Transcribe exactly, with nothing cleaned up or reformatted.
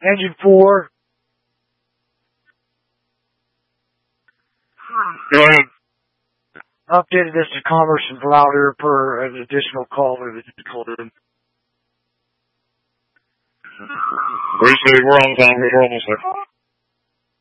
Engine four. Go ahead. Updated this to Commerce and louder per an additional caller that you called in. We say we're on time. We're almost there.